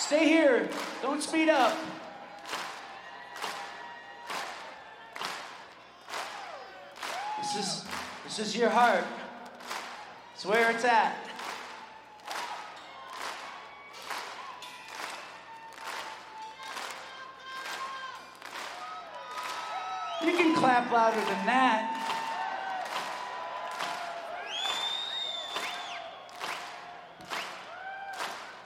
Stay here. Don't speed up. This is your heart. It's where it's at. You can clap louder than that.